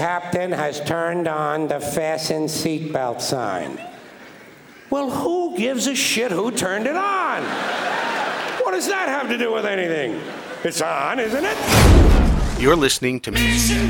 captain has turned on the fasten seatbelt sign. Well, who gives a shit who turned it on? What does that have to do with anything? It's on, isn't it? You're listening to